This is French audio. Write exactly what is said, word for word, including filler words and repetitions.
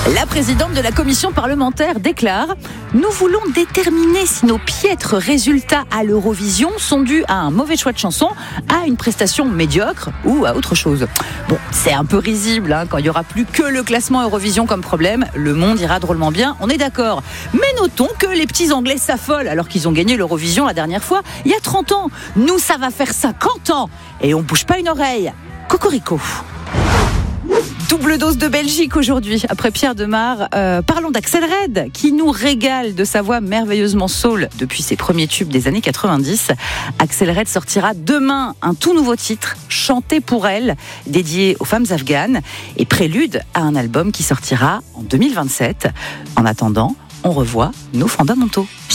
La présidente de la commission parlementaire déclare « Nous voulons déterminer si nos piètres résultats à l'Eurovision sont dus à un mauvais choix de chanson, à une prestation médiocre ou à autre chose. » Bon, c'est un peu risible, hein, quand il n'y aura plus que le classement Eurovision comme problème, le monde ira drôlement bien, on est d'accord. Mais notons que les petits Anglais s'affolent alors qu'ils ont gagné l'Eurovision la dernière fois, il y a trente ans. Nous, ça va faire cinquante ans et on bouge pas une oreille. Cocorico. Double dose de Belgique aujourd'hui, après Pierre Demar. Euh, parlons d'Axel Red, qui nous régale de sa voix merveilleusement soul depuis ses premiers tubes des années quatre-vingt-dix. Axel Red sortira demain un tout nouveau titre, Chanter pour elle, dédié aux femmes afghanes, et prélude à un album qui sortira en deux mille vingt-sept. En attendant, on revoit nos fondamentaux.